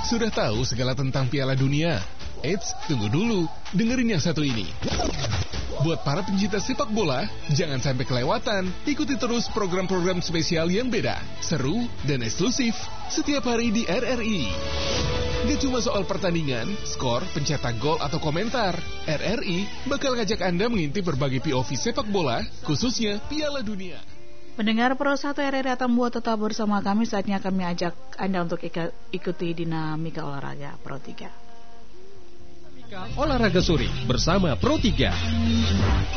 Sudah tahu segala tentang Piala Dunia? Eits, tunggu dulu, dengerin yang satu ini. Buat para pencinta sepak bola, jangan sampai kelewatan. Ikuti terus program-program spesial yang beda, seru, dan eksklusif setiap hari di RRI. Gak cuma soal pertandingan, skor, pencetak gol, atau komentar. RRI bakal ngajak Anda mengintip berbagai POV sepak bola, khususnya Piala Dunia. Pendengar Pro 1 RRI Atambua, tetap bersama kami. Saatnya kami ajak Anda untuk ikuti dinamika olahraga Pro 3. Olahraga sore bersama Pro 3.